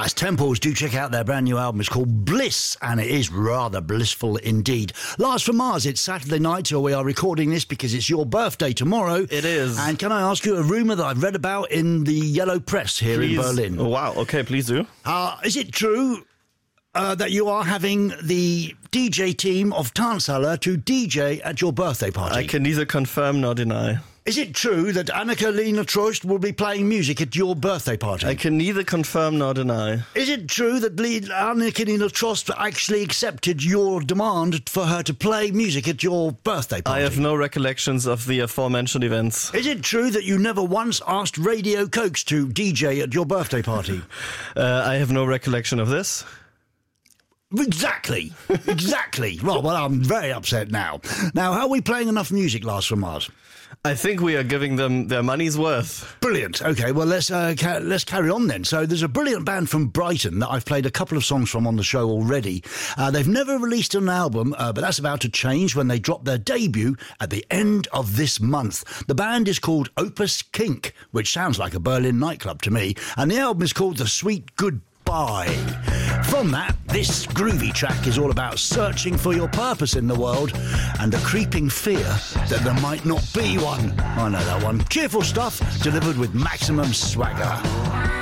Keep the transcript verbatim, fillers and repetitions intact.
That's Temples. Do check out their brand new album. It's called Bliss, and it is rather blissful indeed. Lars from Mars, it's Saturday night, so we are recording this because it's your birthday tomorrow. It is. And can I ask you a rumour that I've read about in the Yellow Press here please. in Berlin? Oh, wow, okay, please do. Uh, is it true uh, that you are having the D J team of Tanzhalle to D J at your birthday party? I can neither confirm nor deny. Is it true that Annika-Lena Trost will be playing music at your birthday party? I can neither confirm nor deny. Is it true that Annika-Lena Trost actually accepted your demand for her to play music at your birthday party? I have no recollections of the aforementioned events. Is it true that you never once asked Radio Cokes to D J at your birthday party? uh, I have no recollection of this. Exactly, exactly. Well, well, I'm very upset now. Now, are we playing enough music, Lars from Mars? I think we are giving them their money's worth. Brilliant. Okay, well, let's uh, ca- let's carry on then. So there's a brilliant band from Brighton that I've played a couple of songs from on the show already. Uh, they've never released an album, uh, but that's about to change when they drop their debut at the end of this month. The band is called Opus Kink, which sounds like a Berlin nightclub to me, and the album is called The Sweet Goodbye. From that, this groovy track is all about searching for your purpose in the world and a creeping fear that there might not be one. I know that one. Cheerful stuff delivered with maximum swagger.